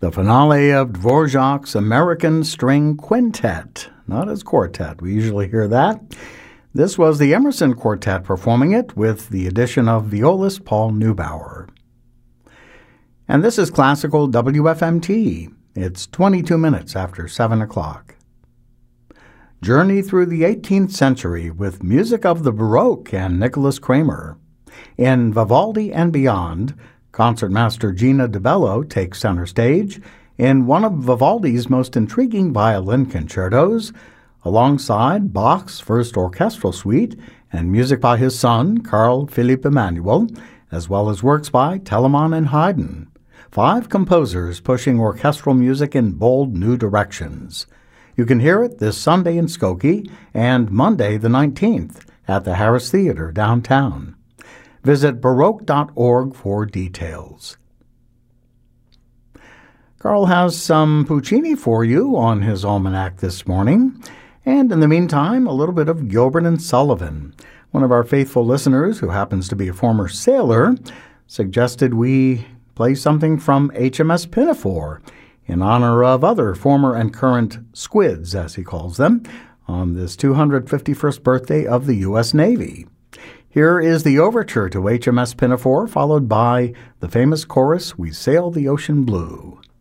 The finale of Dvorak's American String Quintet, not his quartet. We usually hear that. This was the Emerson Quartet performing it with the addition of violist Paul Neubauer. And this is Classical WFMT. It's 22 minutes after 7 o'clock. Journey through the 18th century with music of the Baroque and Nicholas Kramer. In Vivaldi and Beyond, concertmaster Gina DeBello takes center stage in one of Vivaldi's most intriguing violin concertos, alongside Bach's First Orchestral Suite and music by his son, Carl Philipp Emanuel, as well as works by Telemann and Haydn. 5 composers pushing orchestral music in bold new directions. You can hear it this Sunday in Skokie and Monday the 19th at the Harris Theater downtown. Visit baroque.org for details. Carl has some Puccini for you on his almanac this morning. And in the meantime, a little bit of Gilbert and Sullivan. One of our faithful listeners, who happens to be a former sailor, suggested we play something from HMS Pinafore in honor of other former and current squids, as he calls them, on this 251st birthday of the U.S. Navy. Here is the overture to HMS Pinafore, followed by the famous chorus, "We Sail the Ocean Blue."